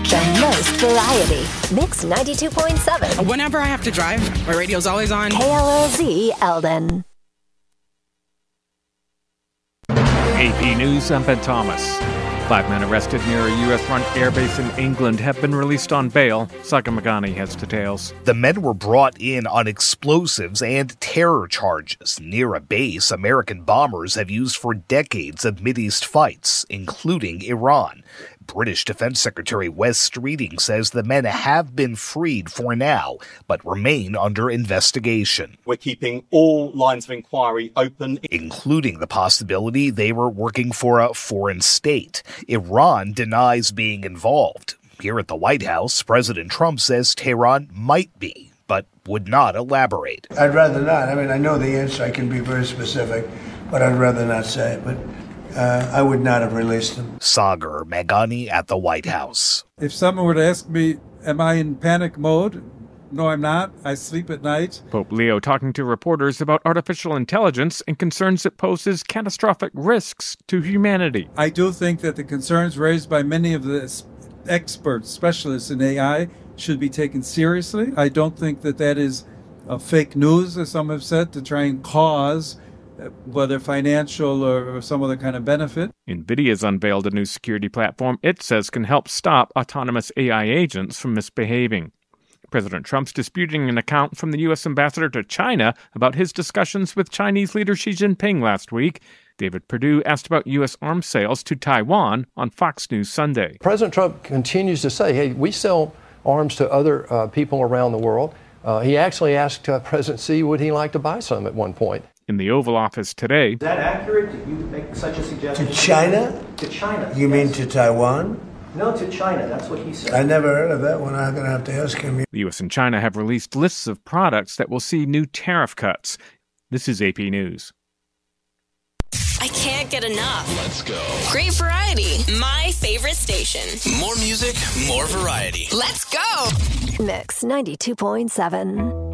The most variety. Mix 92.7. Whenever I have to drive, my radio's always on. KLOZ Eldon. AP News, I'm Ben Thomas. 5 men arrested near a U.S.-run airbase in England have been released on bail. Saga Magani has details. The men were brought in on explosives and terror charges near a base American bombers have used for decades of Mideast fights, including Iran. British Defense Secretary Wes Streeting says the men have been freed for now, but remain under investigation. We're keeping all lines of inquiry open, including the possibility they were working for a foreign state. Iran denies being involved. Here at the White House, President Trump says Tehran might be, but would not elaborate. I'd rather not. I mean, I know the answer. I can be very specific, but I'd rather not say it. But I would not have released them. Sagar Magani at the White House. If someone were to ask me, am I in panic mode? No, I'm not. I sleep at night. Pope Leo talking to reporters about artificial intelligence and concerns it poses catastrophic risks to humanity. I do think that the concerns raised by many of the experts, specialists in AI, should be taken seriously. I don't think that that is fake news, as some have said, to try and cause whether financial or some other kind of benefit. NVIDIA's unveiled a new security platform it says can help stop autonomous AI agents from misbehaving. President Trump's disputing an account from the U.S. ambassador to China about his discussions with Chinese leader Xi Jinping last week. David Perdue asked about U.S. arms sales to Taiwan on Fox News Sunday. President Trump continues to say, hey, we sell arms to other people around the world. He actually asked President Xi would he like to buy some at one point. In the Oval Office today. Is that accurate? Did you make such a suggestion? To China? To China. You mean to Taiwan? No, to China. That's what he said. I never heard of that one. I'm going to have to ask him. The U.S. and China have released lists of products that will see new tariff cuts. This is AP News. I can't get enough. Let's go. Great variety. My favorite station. More music, more variety. Let's go. Mix 92.7.